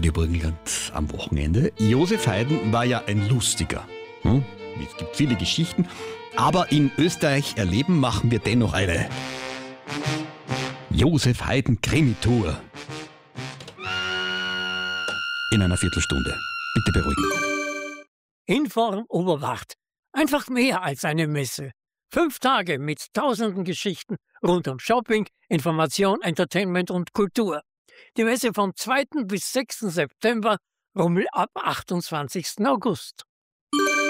Radio Burgenland am Wochenende. Josef Haydn war ja ein Lustiger. Es gibt viele Geschichten, aber in Österreich erleben machen wir dennoch eine Josef Haydn Krimi-Tour. In einer Viertelstunde. Bitte beruhigen. Inform Oberwacht. Einfach mehr als eine Messe. 5 Tage mit tausenden Geschichten rund um Shopping, Information, Entertainment und Kultur. Die Messe vom 2. bis 6. September, Rummel ab 28. August.